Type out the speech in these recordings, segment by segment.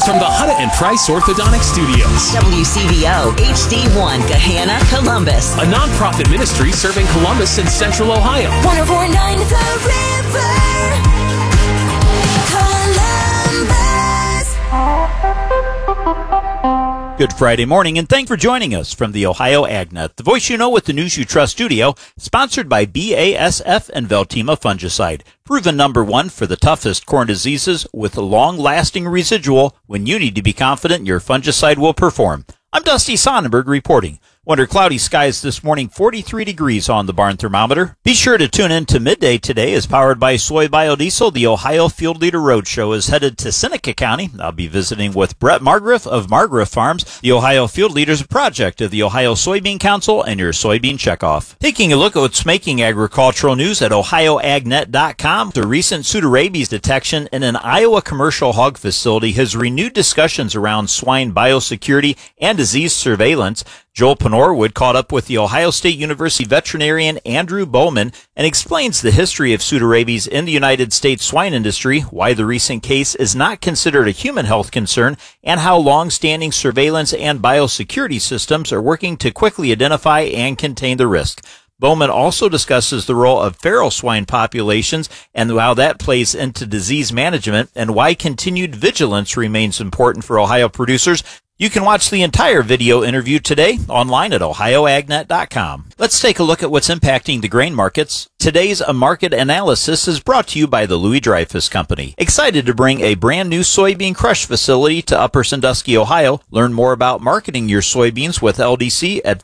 from the Huddle and Price Orthodontic Studios. WCVO HD1 Gahanna, Columbus. A nonprofit ministry serving Columbus and Central Ohio. 104.9 The River, Columbus. Good Friday morning, and thanks for joining us from the Ohio AgNet, the voice you know with the news you trust studio, sponsored by BASF and Veltima Fungicide. Proven #1 for the toughest corn diseases with a long-lasting residual when you need to be confident your fungicide will perform. I'm Dusty Sonnenberg reporting. Under cloudy skies this morning, 43 degrees on the barn thermometer. Be sure to tune in to Midday today as powered by soy biodiesel. The Ohio Field Leader Roadshow is headed to Seneca County. I'll be visiting with Brett Margriff of Margriff Farms. The Ohio Field Leaders, a project of the Ohio Soybean Council and your soybean checkoff. Taking a look at what's making agricultural news at OhioAgNet.com. The recent pseudorabies detection in an Iowa commercial hog facility has renewed discussions around swine biosecurity and disease surveillance. Joel Penorwood caught up with the Ohio State University veterinarian Andrew Bowman and explains the history of pseudorabies in the United States swine industry, why the recent case is not considered a human health concern, and how long-standing surveillance and biosecurity systems are working to quickly identify and contain the risk. Bowman also discusses the role of feral swine populations and how that plays into disease management and why continued vigilance remains important for Ohio producers. You can watch the entire video interview today online at OhioAgNet.com. Let's take a look at what's impacting the grain markets. Today's market analysis is brought to you by the Louis Dreyfus Company. Excited to bring a brand new soybean crush facility to Upper Sandusky, Ohio. Learn more about marketing your soybeans with LDC at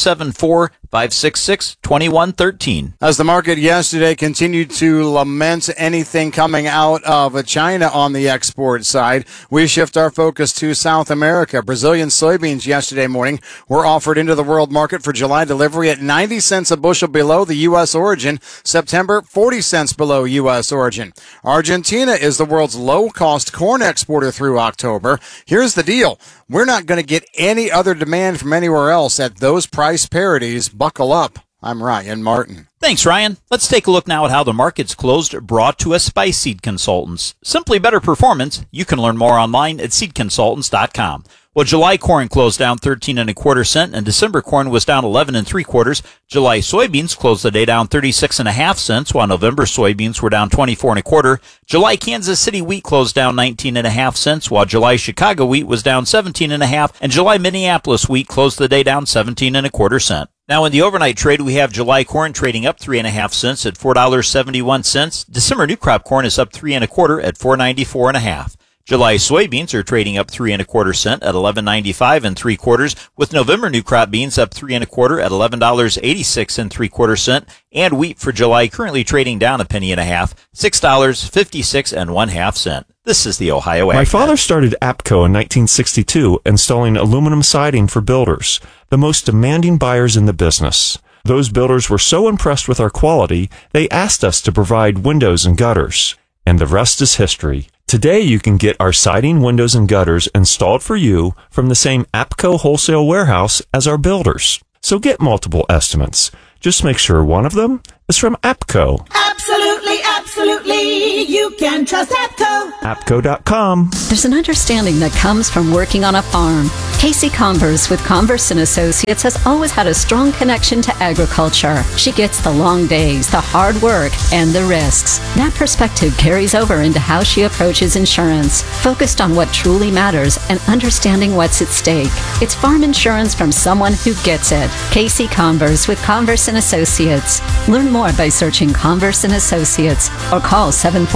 574-566-2113. As the market yesterday continued to lament anything coming out of China on the export side, we shift our focus to South America. Brazilian soybeans yesterday morning were offered into the world market for July delivery at 90 cents a bushel below the U.S. origin. September, 40 cents below U.S. origin. Argentina is the world's low-cost corn exporter through October. Here's the deal. We're not going to get any other demand from anywhere else at those price parities. Buckle up. I'm Ryan Martin. Thanks, Ryan. Let's take a look now at how the markets closed, brought to us by Seed Consultants. Simply better performance. You can learn more online at seedconsultants.com. Well, July corn closed down 13 1/4 cents, and December corn was down 11 3/4. July soybeans closed the day down 36 1/2 cents, while November soybeans were down 24 1/4. July Kansas City wheat closed down 19 1/2 cents, while July Chicago wheat was down 17 1/2, and July Minneapolis wheat closed the day down 17 1/4 cents. Now in the overnight trade, we have July corn trading up 3 1/2 cents at $4.71. December new crop corn is up 3 1/4 at $4.94 1/2. July soybeans are trading up 3 1/4 cents at $11.95 3/4, with November new crop beans up 3 1/4 at $11.86 3/4 cents, and wheat for July currently trading down a penny and a half, $6.56 1/2 cents. This is the Ohio AgNet. My father started APCO in 1962, installing aluminum siding for builders, the most demanding buyers in the business. Those builders were so impressed with our quality, they asked us to provide windows and gutters. And the rest is history. Today you can get our siding, windows, and gutters installed for you from the same APCO wholesale warehouse as our builders. So get multiple estimates. Just make sure one of them is from APCO. Absolutely, absolutely. You can trust APCO. APCO.com. There's an understanding that comes from working on a farm. Casey Converse with Converse & Associates has always had a strong connection to agriculture. She gets the long days, the hard work, and the risks. That perspective carries over into how she approaches insurance, focused on what truly matters and understanding what's at stake. It's farm insurance from someone who gets it. Casey Converse with Converse & Associates. Learn more by searching Converse & Associates or call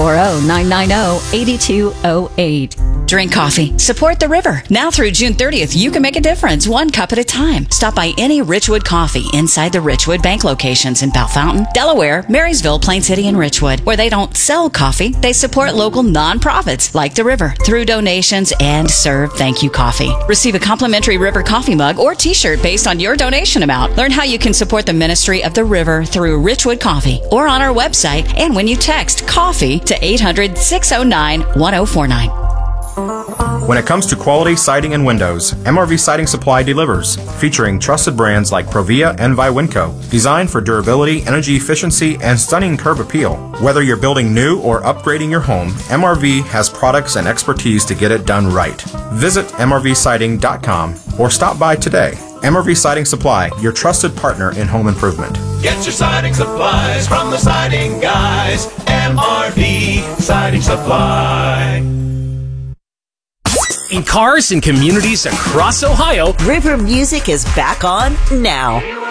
740-990-8208. Drink coffee. Support the river. Now through June 30th, you can make a difference, one cup at a time. Stop by any Richwood Coffee inside the Richwood Bank locations in Bell Fountain, Delaware, Marysville, Plain City, and Richwood, where they don't sell coffee. They support local nonprofits like the river through donations and serve thank you coffee. Receive a complimentary River coffee mug or t-shirt based on your donation amount. Learn how you can support the ministry of the river through Richwood Coffee or on our website and when you text COFFEE to 800-609-1049. When it comes to quality siding and windows, MRV Siding Supply delivers, featuring trusted brands like Provia and Viwinco, designed for durability, energy efficiency, and stunning curb appeal. Whether you're building new or upgrading your home, MRV has products and expertise to get it done right. Visit MRVsiding.com or stop by today. MRV Siding Supply, your trusted partner in home improvement. Get your siding supplies from the siding guys. MRV Siding Supply. In cars and communities across Ohio, River Music is back on now.